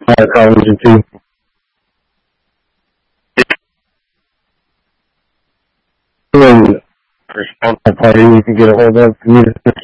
college and two. And responsible party you can get a hold of.